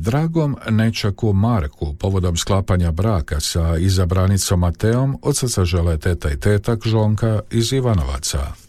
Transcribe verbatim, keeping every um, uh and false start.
dragom nečaku Marku povodom sklapanja braka sa izabranicom Mateom od srca žele teta i tetak Žonka iz Ivanovaca.